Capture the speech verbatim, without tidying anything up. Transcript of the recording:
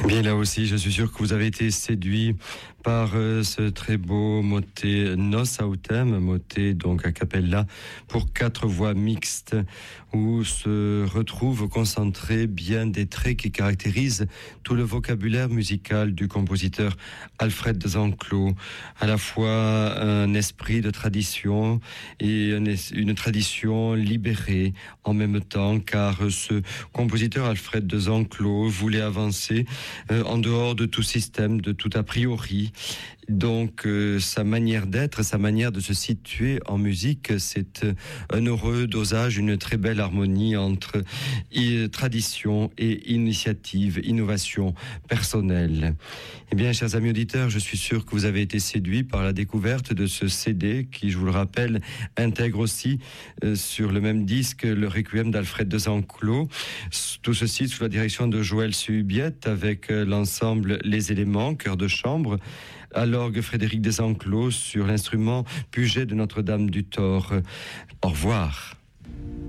Bien, là aussi, je suis sûr que vous avez été séduit par euh, ce très beau motet Nos Autem, motet donc a cappella pour quatre voix mixtes, où se retrouvent concentrés bien des traits qui caractérisent tout le vocabulaire musical du compositeur Alfred de Zanclo, à la fois un esprit de tradition et une tradition libérée en même temps, car ce compositeur Alfred de Zanclo voulait avancer euh, en dehors de tout système, de tout a priori. Donc euh, sa manière d'être, sa manière de se situer en musique, c'est euh, un heureux dosage, une très belle harmonie entre euh, tradition et initiative, innovation personnelle. Eh bien, chers amis auditeurs, je suis sûr que vous avez été séduits par la découverte de ce C D qui, je vous le rappelle, intègre aussi euh, sur le même disque le Requiem d'Alfred de Zanclo. Tout ceci sous la direction de Joël Subiette avec euh, l'ensemble Les Éléments, chœur de chambre, à l'orgue Frédéric Desanclos, sur l'instrument Puget de Notre-Dame du Thor. Au revoir.